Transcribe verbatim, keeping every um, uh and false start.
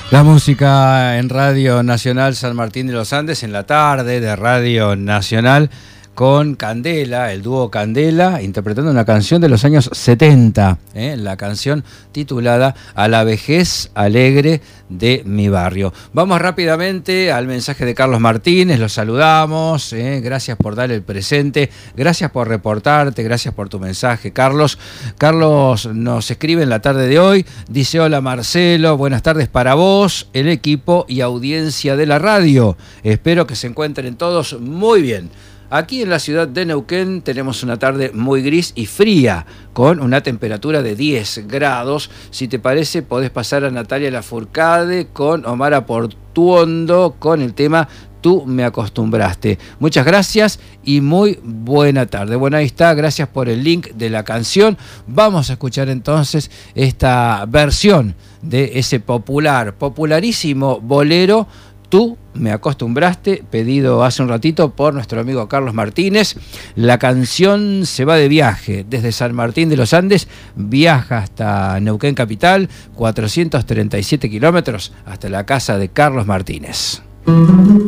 La música en Radio Nacional San Martín de los Andes, en la tarde de Radio Nacional, con Candela, el dúo Candela, interpretando una canción de los años setenta, ¿eh? La canción titulada A la vejez alegre de mi barrio. Vamos rápidamente al mensaje de Carlos Martínez, los saludamos, ¿eh? Gracias por dar el presente, gracias por reportarte, gracias por tu mensaje, Carlos. Carlos nos escribe en la tarde de hoy, dice: hola Marcelo, buenas tardes para vos, el equipo y audiencia de la radio. Espero que se encuentren todos muy bien. Aquí en la ciudad de Neuquén tenemos una tarde muy gris y fría, con una temperatura de diez grados. Si te parece, podés pasar a Natalia Lafourcade con Omar Aportuondo con el tema Tú me acostumbraste. Muchas gracias y muy buena tarde. Bueno, ahí está, gracias por el link de la canción. Vamos a escuchar entonces esta versión de ese popular, popularísimo bolero Tú me acostumbraste, pedido hace un ratito por nuestro amigo Carlos Martínez. La canción se va de viaje desde San Martín de los Andes, viaja hasta Neuquén capital, cuatrocientos treinta y siete kilómetros, hasta la casa de Carlos Martínez.